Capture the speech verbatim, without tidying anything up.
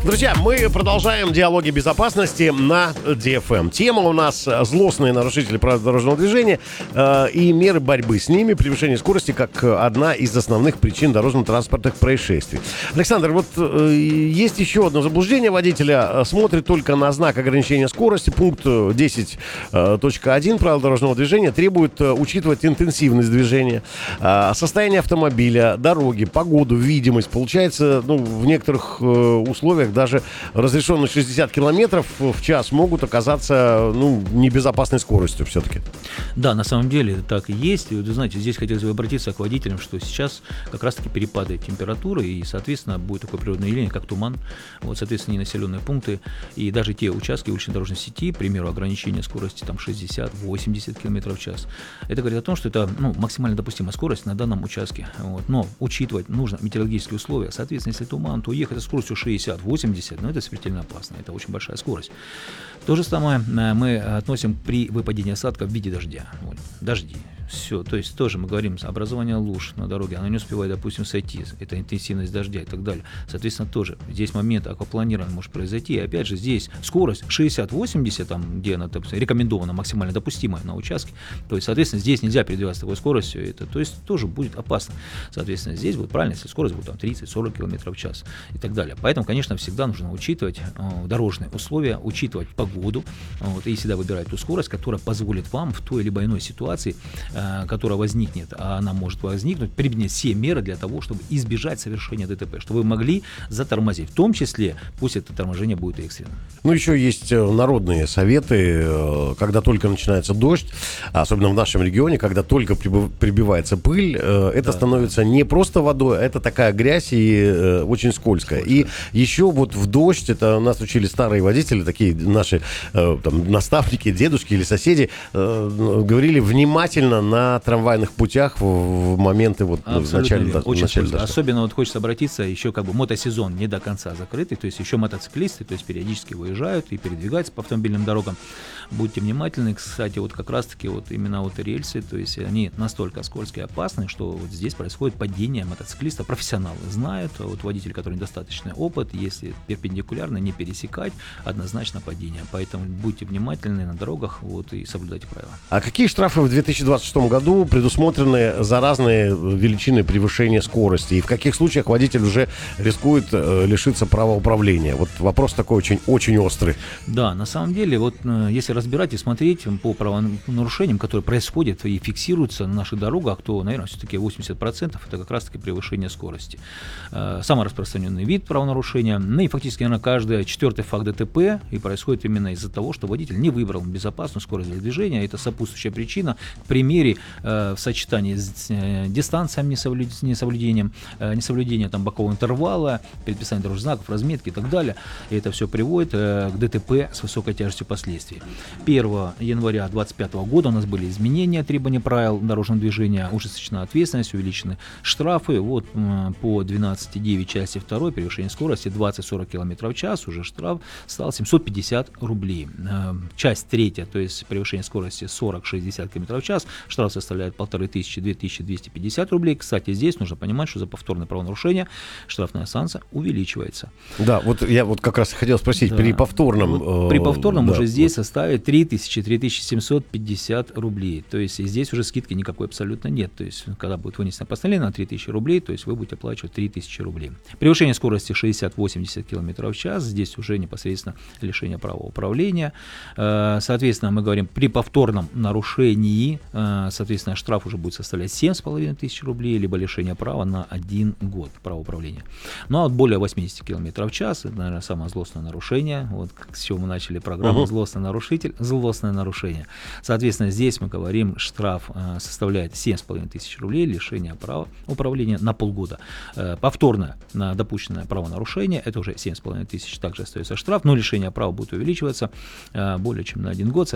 Друзья, мы продолжаем диалоги безопасности на ди эф эм. Тема у нас злостные нарушители правил дорожного движения э, и меры борьбы с ними, превышение скорости как одна из основных причин дорожно-транспортных происшествий. Александр, вот э, есть еще одно заблуждение водителя. Смотрит только на знак ограничения скорости. Пункт десять точка один правил дорожного движения требует учитывать интенсивность движения, э, состояние автомобиля, дороги, погоду, видимость. Получается, ну, в некоторых э, условиях даже разрешенные шестьдесят километров в час могут оказаться, ну, небезопасной скоростью все-таки. Да, на самом деле так и есть. Вы знаете, здесь хотелось бы обратиться к водителям, что сейчас как раз-таки перепады температуры, и, соответственно, будет такое природное явление, как туман. Вот, соответственно, ненаселенные пункты, и даже те участки уличной дорожной сети, к примеру, ограничение скорости там шестьдесят-восемьдесят километров в час. Это говорит о том, что это, ну, максимально допустимая скорость на данном участке. Вот. Но учитывать нужно метеорологические условия. Соответственно, если туман, то ехать со скоростью шестьдесят-восемьдесят, но это смертельно опасно, это очень большая скорость. То же самое мы относим при выпадении осадка в виде дождя. Вот, дожди. Все, то есть тоже мы говорим, образование луж на дороге, она не успевает, допустим, сойти, это интенсивность дождя и так далее. Соответственно, тоже здесь момент аквапланирования может произойти, и опять же здесь скорость шестьдесят-восемьдесят, там, где она так, рекомендована, максимально допустимая на участке, то есть, соответственно, здесь нельзя передвигаться с такой скоростью, это, то есть тоже будет опасно. Соответственно, здесь будет правильно, если скорость будет там тридцать-сорок километров в час и так далее. Поэтому, конечно, всегда нужно учитывать э, дорожные условия, учитывать погоду, вот, и всегда выбирать ту скорость, которая позволит вам в той либо иной ситуации, которая возникнет, а она может возникнуть, применять все меры для того, чтобы избежать совершения ДТП, чтобы вы могли затормозить, в том числе, пусть это торможение будет экстренным. Ну, еще есть народные советы, когда только начинается дождь, особенно в нашем регионе, когда только прибивается пыль, это да, становится не просто водой, а это такая грязь и очень скользкая. Скользко. И еще вот в дождь, это нас учили старые водители, такие наши там, наставники, дедушки или соседи, говорили внимательно на трамвайных путях в, в моменты вот в начале, очень начале дождя. Особенно вот хочется обратиться, еще как бы мотосезон не до конца закрытый, то есть еще мотоциклисты, то есть периодически выезжают и передвигаются по автомобильным дорогам. Будьте внимательны, кстати, вот как раз-таки вот именно вот рельсы, то есть они настолько скользкие и опасные, что вот здесь происходит падение мотоциклиста. Профессионалы знают, вот водитель, который недостаточный опыт, если перпендикулярно не пересекать, однозначно падение. Поэтому будьте внимательны на дорогах вот, и соблюдайте правила. А какие штрафы в две тысячи двадцать шестом году предусмотрены за разные величины превышения скорости? И в каких случаях водитель уже рискует э, лишиться права управления? Вот вопрос такой очень-очень острый. Да, на самом деле, вот э, если разбирать и смотреть по правонарушениям, которые происходят и фиксируются на наших дорогах, то, наверное, все-таки восемьдесят процентов это как раз-таки превышение скорости. Э, самый распространенный вид правонарушения. Ну и фактически, наверное, каждый четвертый факт ДТП и происходит именно из-за того, что водитель не выбрал безопасную скорость для движения. Это сопутствующая причина. К примеру, в сочетании с дистанцией, несоблюдением, несоблюдением там, бокового интервала, предписание дорожных знаков, разметки и так далее. И это все приводит к ДТП с высокой тяжестью последствий. первого января две тысячи двадцать пятого года у нас были изменения требований правил дорожного движения, ужесточена ответственность, увеличены штрафы. Вот по двенадцать девять части второй превышение скорости двадцать-сорок километров в час, уже штраф стал семьсот пятьдесят рублей. Часть третья, то есть превышение скорости сорок-шестьдесят километров в час, штраф составляет полторы тысячи, две тысячи двести пятьдесят рублей. Кстати, здесь нужно понимать, что за повторное правонарушение штрафная санкция увеличивается. Да, вот я вот как раз хотел спросить, да. при повторном... Вот, при повторном да, уже здесь вот. составит три тысячи - три тысячи семьсот пятьдесят рублей. То есть и здесь уже скидки никакой абсолютно нет. То есть когда будет вынесено постановление на три тысячи рублей, то есть вы будете оплачивать три тысячи рублей. Превышение скорости шестьдесят-восемьдесят километров в час, здесь уже непосредственно лишение права управления. Соответственно, мы говорим, при повторном нарушении, соответственно, штраф уже будет составлять семь с половиной тысяч рублей, либо лишение права на один год права управления. Ну а вот более восемьдесят километров в час, это, наверное, самое злостное нарушение. Вот с чего мы начали программу, uh-huh. злостный нарушитель, злостное нарушение. Соответственно, здесь мы говорим, штраф э, составляет семь с половиной тысяч рублей, лишение права управления на полгода. Э, повторное на допущенное правонарушение, это уже семь с половиной тысяч, также остается штраф, но лишение права будет увеличиваться э, более чем на один год.